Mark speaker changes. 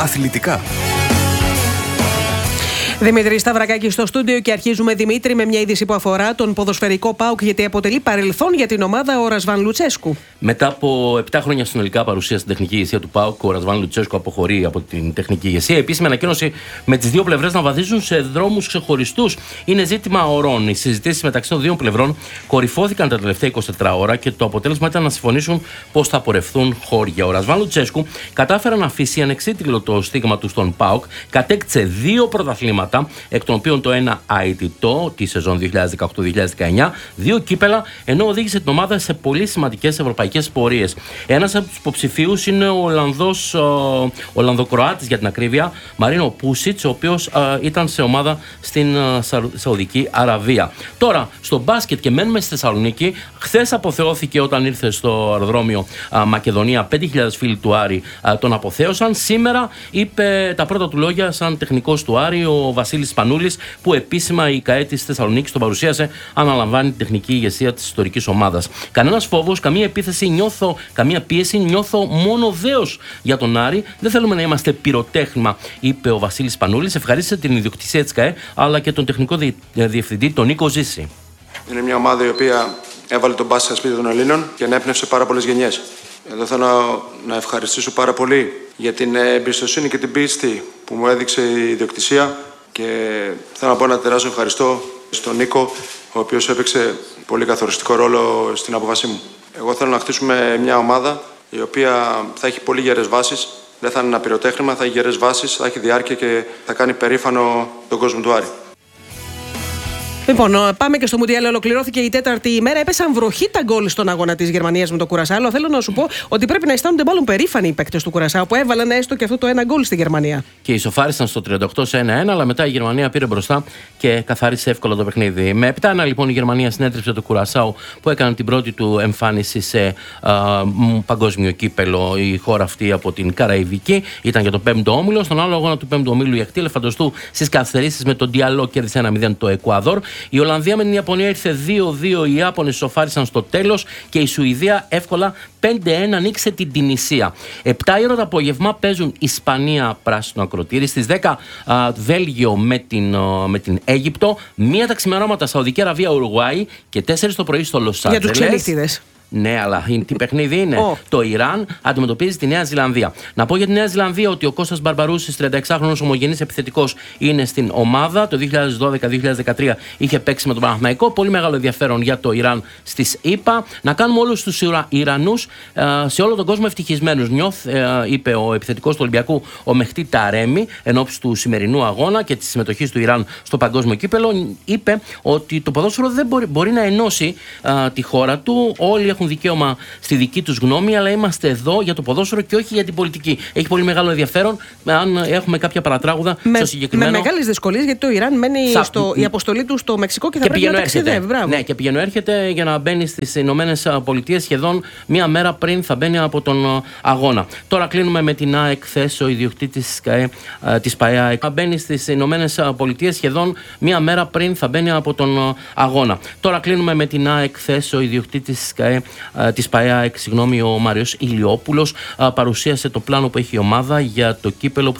Speaker 1: Αθλητικά.
Speaker 2: Δημήτρη Σταυρακάκη στο στούντιο και αρχίζουμε, Δημήτρη, με μια είδηση που αφορά τον ποδοσφαιρικό ΠΑΟΚ, γιατί αποτελεί παρελθόν για την ομάδα ο Ρασβάν Λουτσέσκου.
Speaker 3: Μετά από 7 χρόνια συνολικά παρουσία στην τεχνική ηγεσία του ΠΑΟΚ, ο Ρασβάν Λουτσέσκου αποχωρεί από την τεχνική ηγεσία. Επίσημη ανακοίνωση με τις δύο πλευρές να βαδίζουν σε δρόμους ξεχωριστούς. Είναι ζήτημα ωρών. Οι συζητήσεις μεταξύ των δύο πλευρών κορυφώθηκαν τα τελευταία 24 ώρα και το αποτέλεσμα ήταν να συμφωνήσουν πώς θα πορευθούν χώρια. Ο Ρασβάν Λουτσέσκου κατάφερε να αφήσει ανεξίτηλο το στίγμα του στον ΠΑΟΚ, κατέκτησε 2 πρωταθλήματα, εκ των οποίων το ένα αετητό τη σεζόν 2018-2019, 2 κύπελα, ενώ οδήγησε την ομάδα σε πολύ σημαντικές ευρωπαϊκές πορείες. Ένας από τους υποψηφίους είναι ο Ολλανδοκροάτης, για την ακρίβεια, Μαρίνο Πούσιτς, ο οποίος ήταν σε ομάδα στην Σαουδική Αραβία. Τώρα, στο μπάσκετ, και μένουμε στη Θεσσαλονίκη, χθες αποθεώθηκε όταν ήρθε στο αεροδρόμιο Μακεδονία. 5.000 φίλοι του Άρη τον αποθέωσαν. Σήμερα είπε τα πρώτα του λόγια σαν τεχνικός του Άρη ο Βασίλης Σπανούλης, που επίσημα η ΚΑΕ της Θεσσαλονίκης τον παρουσίασε, αναλαμβάνει την τεχνική ηγεσία της ιστορικής ομάδας. Κανένας φόβος, καμία επίθεση, καμία πίεση, νιώθω μόνο δέος για τον Άρη. Δεν θέλουμε να είμαστε πυροτέχνημα, είπε ο Βασίλης Σπανούλης. Ευχαρίστησε την ιδιοκτησία της ΚΑΕ αλλά και τον τεχνικό διευθυντή, τον Νίκο Ζήση.
Speaker 4: Είναι μια ομάδα η οποία έβαλε τον μπάσκετ στα σπίτια των Ελλήνων και ανέπνευσε πάρα πολλές γενιές. Εδώ θέλω να ευχαριστήσω πάρα πολύ για την εμπιστοσύνη και την πίστη που μου έδειξε η ιδιοκτησία, και θέλω να πω ένα τεράστιο ευχαριστώ στον Νίκο, ο οποίος έπαιξε πολύ καθοριστικό ρόλο στην απόφασή μου. Εγώ θέλω να χτίσουμε μια ομάδα η οποία θα έχει πολύ γερές βάσεις, δεν θα είναι ένα πυροτέχνημα, θα έχει γερές βάσεις, θα έχει διάρκεια και θα κάνει περήφανο τον κόσμο του Άρη.
Speaker 2: Λοιπόν, πάμε και στο Μουντιάλ. Ολοκληρώθηκε η 4η ημέρα. Έπεσαν βροχή τα γκολ στον αγώνα της Γερμανίας με το Κουρασάο. Θέλω να σου πω ότι πρέπει να αισθάνονται μάλλον περήφανοι οι παίκτες του Κουρασάο που έβαλαν έστω και αυτό το ένα γκολ στη Γερμανία. Και
Speaker 3: ισοφάρισαν στο 38-1, αλλά μετά η Γερμανία πήρε μπροστά και καθάρισε εύκολα το παιχνίδι. Με 7-1 λοιπόν η Γερμανία συνέτρεψε το Κουρασάο, που έκανε την πρώτη του εμφάνιση σε παγκόσμιο κύπελο η χώρα αυτή από την Καραϊβική. Ήταν για το 5ο όμιλο. Στον άλλο αγώνα του 5ου ομίλου η ακτή Ελεφαντοστού στις καθυστερήσεις με τον Διαλό κέρδισε 1-0 το Εκουαδόρ. Η Ολλανδία με την Ιαπωνία ήρθε 2-2. Οι Ιάπωνες ισοφάρισαν στο τέλος και η Σουηδία εύκολα 5-1 νίκησε την Τινησία. 7 η ώρα το απόγευμα παίζουν Ισπανία πράσινο ακροτήρι. Στις 10 Βέλγιο με την Αίγυπτο. 1 τα ξημερώματα Σαουδική Αραβία Ουρουγουάη και 4 το πρωί στο Λος Άντζελες.
Speaker 2: Για τους ξενύχτιδες.
Speaker 3: Ναι, αλλά τι παιχνίδι είναι. Το Ιράν αντιμετωπίζει τη Νέα Ζηλανδία. Να πω για τη Νέα Ζηλανδία ότι ο Κώστας Μπαρμπαρούσης, 36χρονος ομογενής επιθετικός, είναι στην ομάδα. Το 2012-2013 είχε παίξει με τον Παναθηναϊκό. Πολύ μεγάλο ενδιαφέρον για το Ιράν στις ΗΠΑ. Να κάνουμε όλους τους Ιρανούς σε όλο τον κόσμο ευτυχισμένους. Είπε ο επιθετικός του Ολυμπιακού, ο Μεχτή Ταρέμι, ενόψει του σημερινού αγώνα και της συμμετοχής του Ιράν στο παγκόσμιο κύπελο. Είπε ότι το ποδόσφαιρο δεν μπορεί να ενώσει τη χώρα του. Όλοι έχουν δικαίωμα στη δική τους γνώμη, αλλά είμαστε εδώ για το ποδόσφαιρο και όχι για την πολιτική. Έχει πολύ μεγάλο ενδιαφέρον αν έχουμε κάποια παρατράγουδα στο συγκεκριμένο.
Speaker 2: Με μεγάλες δυσκολίες, γιατί το Ιράν μένει η αποστολή του στο Μεξικό και θα πρέπει να ταξιδεύει.
Speaker 3: Ναι, και πηγαίνω έρχεται για να μπαίνει στις Ηνωμένες Πολιτείες σχεδόν μία μέρα πριν θα μπαίνει από τον αγώνα. Τώρα κλείνουμε με την ΑΕΚ. Χθες ο ιδιοκτήτης της ΠΑΕΑ μπαίνει στις Ηνωμένες Πολιτείες σχεδόν μία μέρα πριν θα μπαίνει από τον αγώνα. Τώρα κλείνουμε με την ΑΕΚ. Χθες ο ιδιοκτήτης της ΠΑΕΑ, ο Μάριος Ηλιόπουλος, παρουσίασε το πλάνο που έχει η ομάδα για το κύπελο